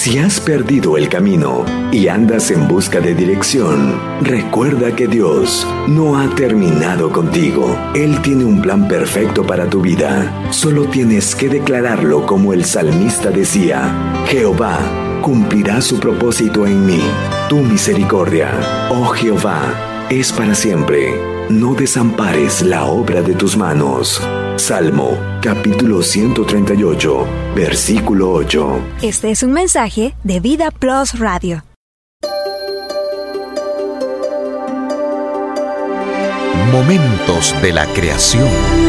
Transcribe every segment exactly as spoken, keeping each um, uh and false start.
Si has perdido el camino y andas en busca de dirección, recuerda que Dios no ha terminado contigo. Él tiene un plan perfecto para tu vida. Solo tienes que declararlo como el salmista decía: Jehová cumplirá su propósito en mí. Tu misericordia, oh Jehová, es para siempre. No desampares la obra de tus manos. Salmo, capítulo ciento treinta y ocho, versículo ocho. Este es un mensaje de Vida Plus Radio. Momentos de la creación.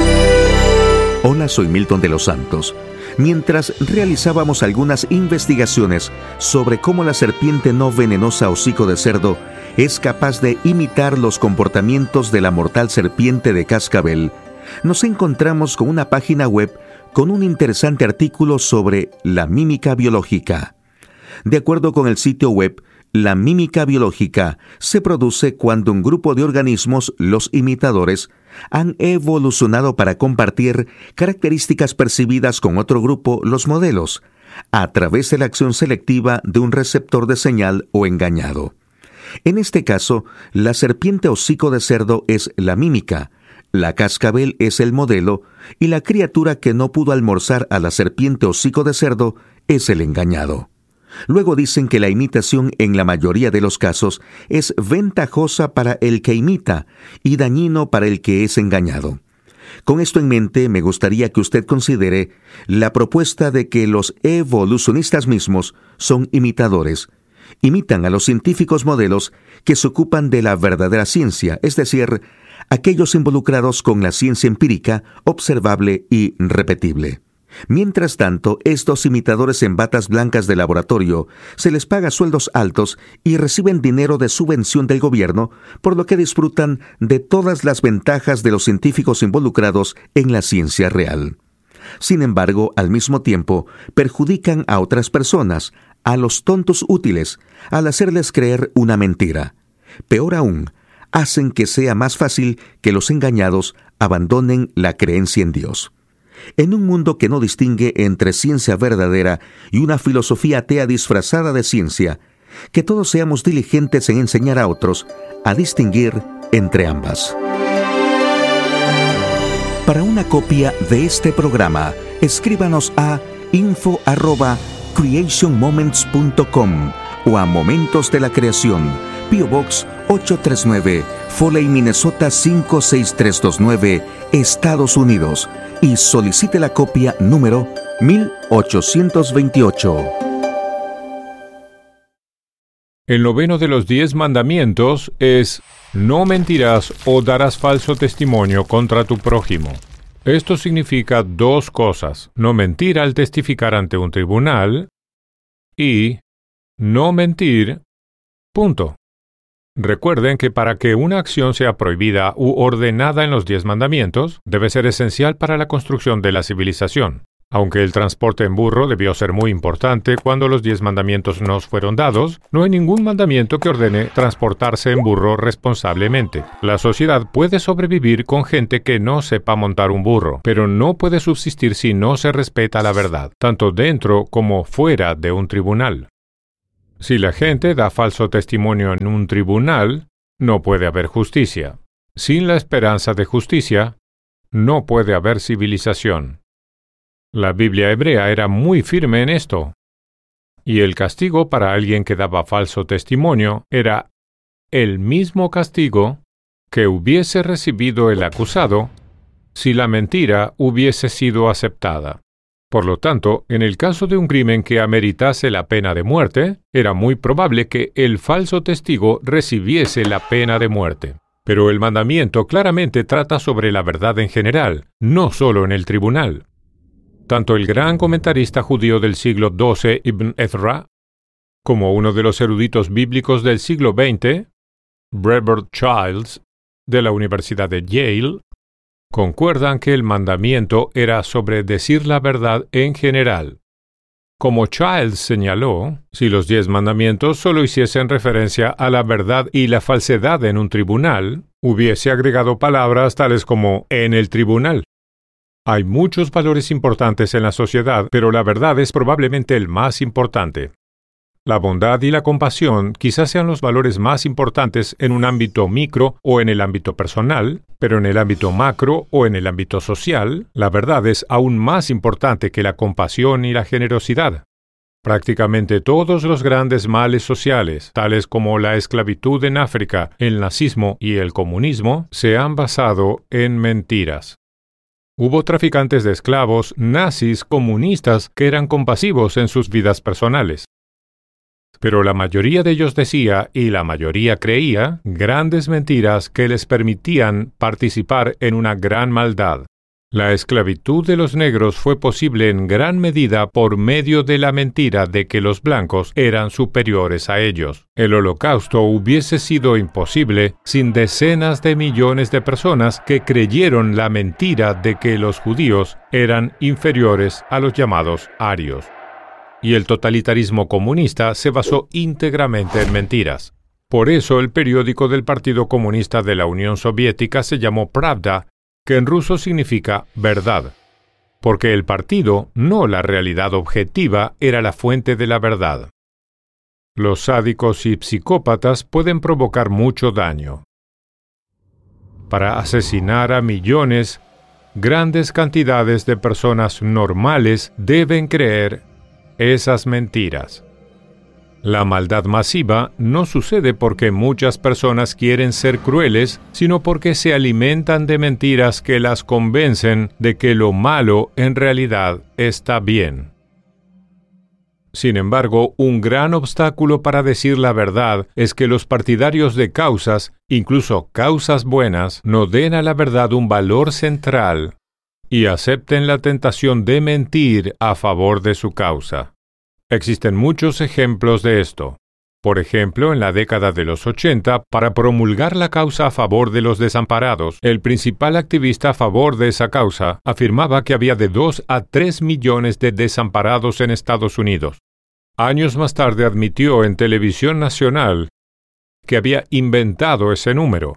Hola, soy Milton de los Santos. Mientras realizábamos algunas investigaciones sobre cómo la serpiente no venenosa hocico de cerdo es capaz de imitar los comportamientos de la mortal serpiente de cascabel, nos encontramos con una página web con un interesante artículo sobre la mímica biológica. De acuerdo con el sitio web, la mímica biológica se produce cuando un grupo de organismos, los imitadores, han evolucionado para compartir características percibidas con otro grupo, los modelos, a través de la acción selectiva de un receptor de señal o engañado. En este caso, la serpiente hocico de cerdo es la mímica, la cascabel es el modelo y la criatura que no pudo almorzar a la serpiente hocico de cerdo es el engañado. Luego dicen que la imitación en la mayoría de los casos es ventajosa para el que imita y dañino para el que es engañado. Con esto en mente, me gustaría que usted considere la propuesta de que los evolucionistas mismos son imitadores. Imitan a los científicos modelos que se ocupan de la verdadera ciencia, es decir, aquellos involucrados con la ciencia empírica, observable y repetible. Mientras tanto, estos imitadores en batas blancas de laboratorio se les paga sueldos altos y reciben dinero de subvención del gobierno, por lo que disfrutan de todas las ventajas de los científicos involucrados en la ciencia real. Sin embargo, al mismo tiempo, perjudican a otras personas, a los tontos útiles, al hacerles creer una mentira. Peor aún, hacen que sea más fácil que los engañados abandonen la creencia en Dios. En un mundo que no distingue entre ciencia verdadera y una filosofía atea disfrazada de ciencia, que todos seamos diligentes en enseñar a otros a distinguir entre ambas. Para una copia de este programa, escríbanos a info arroba creation moments punto com o a Momentos de la Creación, P O Box ocho tres nueve, Foley, Minnesota cinco seis tres dos nueve, Estados Unidos, y solicite la copia número mil ochocientos veintiocho. El noveno de los diez mandamientos es: no mentirás o darás falso testimonio contra tu prójimo. Esto significa dos cosas: no mentir al testificar ante un tribunal y no mentir, punto. Recuerden que para que una acción sea prohibida u ordenada en los diez mandamientos, debe ser esencial para la construcción de la civilización. Aunque el transporte en burro debió ser muy importante cuando los diez mandamientos nos fueron dados, no hay ningún mandamiento que ordene transportarse en burro responsablemente. La sociedad puede sobrevivir con gente que no sepa montar un burro, pero no puede subsistir si no se respeta la verdad, tanto dentro como fuera de un tribunal. Si la gente da falso testimonio en un tribunal, no puede haber justicia. Sin la esperanza de justicia, no puede haber civilización. La Biblia hebrea era muy firme en esto. Y el castigo para alguien que daba falso testimonio era el mismo castigo que hubiese recibido el acusado si la mentira hubiese sido aceptada. Por lo tanto, en el caso de un crimen que ameritase la pena de muerte, era muy probable que el falso testigo recibiese la pena de muerte. Pero el mandamiento claramente trata sobre la verdad en general, no solo en el tribunal. Tanto el gran comentarista judío del siglo doce, Ibn Ezra, como uno de los eruditos bíblicos del siglo veinte, Brevet Childs, de la Universidad de Yale, concuerdan que el mandamiento era sobre decir la verdad en general. Como Childs señaló, si los diez mandamientos solo hiciesen referencia a la verdad y la falsedad en un tribunal, hubiese agregado palabras tales como en el tribunal. Hay muchos valores importantes en la sociedad, pero la verdad es probablemente el más importante. La bondad y la compasión quizás sean los valores más importantes en un ámbito micro o en el ámbito personal, pero en el ámbito macro o en el ámbito social, la verdad es aún más importante que la compasión y la generosidad. Prácticamente todos los grandes males sociales, tales como la esclavitud en África, el nazismo y el comunismo, se han basado en mentiras. Hubo traficantes de esclavos, nazis, comunistas, que eran compasivos en sus vidas personales. Pero la mayoría de ellos decía, y la mayoría creía, grandes mentiras que les permitían participar en una gran maldad. La esclavitud de los negros fue posible en gran medida por medio de la mentira de que los blancos eran superiores a ellos. El Holocausto hubiese sido imposible sin decenas de millones de personas que creyeron la mentira de que los judíos eran inferiores a los llamados arios. Y el totalitarismo comunista se basó íntegramente en mentiras. Por eso el periódico del Partido Comunista de la Unión Soviética se llamó Pravda, que en ruso significa verdad, porque el partido, no la realidad objetiva, era la fuente de la verdad. Los sádicos y psicópatas pueden provocar mucho daño. Para asesinar a millones, grandes cantidades de personas normales deben creer esas mentiras. La maldad masiva no sucede porque muchas personas quieren ser crueles, sino porque se alimentan de mentiras que las convencen de que lo malo en realidad está bien. Sin embargo, un gran obstáculo para decir la verdad es que los partidarios de causas, incluso causas buenas, no den a la verdad un valor central y acepten la tentación de mentir a favor de su causa. Existen muchos ejemplos de esto. Por ejemplo, en la década de los ochenta, para promulgar la causa a favor de los desamparados, el principal activista a favor de esa causa afirmaba que había de dos a tres millones de desamparados en Estados Unidos. Años más tarde admitió en televisión nacional que había inventado ese número.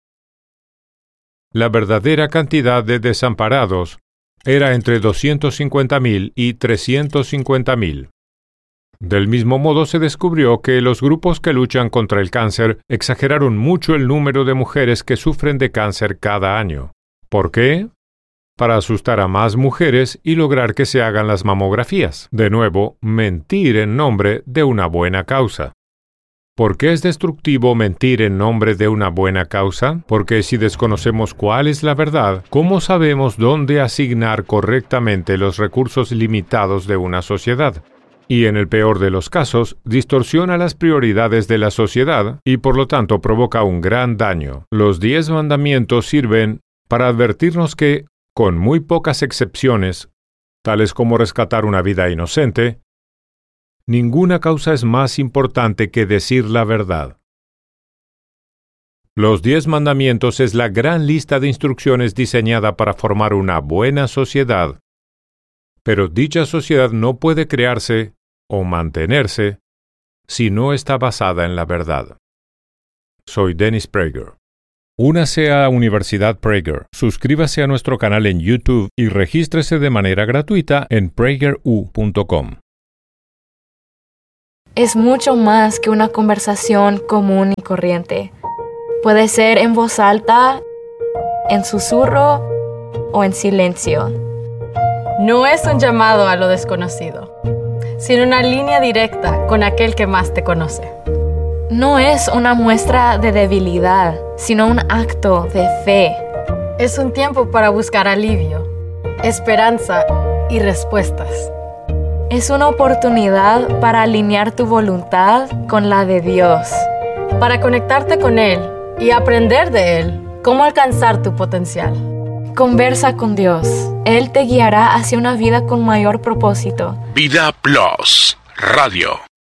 La verdadera cantidad de desamparados era entre doscientos cincuenta mil y trescientos cincuenta mil. Del mismo modo se descubrió que los grupos que luchan contra el cáncer exageraron mucho el número de mujeres que sufren de cáncer cada año. ¿Por qué? Para asustar a más mujeres y lograr que se hagan las mamografías. De nuevo, mentir en nombre de una buena causa. ¿Por qué es destructivo mentir en nombre de una buena causa? Porque si desconocemos cuál es la verdad, ¿cómo sabemos dónde asignar correctamente los recursos limitados de una sociedad? Y en el peor de los casos, distorsiona las prioridades de la sociedad y por lo tanto provoca un gran daño. Los diez mandamientos sirven para advertirnos que, con muy pocas excepciones, tales como rescatar una vida inocente, ninguna causa es más importante que decir la verdad. Los diez mandamientos es la gran lista de instrucciones diseñada para formar una buena sociedad. Pero dicha sociedad no puede crearse o mantenerse si no está basada en la verdad. Soy Dennis Prager. Únase a Universidad Prager, suscríbase a nuestro canal en YouTube y regístrese de manera gratuita en prager u punto com. Es mucho más que una conversación común y corriente. Puede ser en voz alta, en susurro o en silencio. No es un llamado a lo desconocido, sino una línea directa con aquel que más te conoce. No es una muestra de debilidad, sino un acto de fe. Es un tiempo para buscar alivio, esperanza y respuestas. Es una oportunidad para alinear tu voluntad con la de Dios. Para conectarte con Él y aprender de Él cómo alcanzar tu potencial. Conversa con Dios. Él te guiará hacia una vida con mayor propósito. Vida Plus Radio.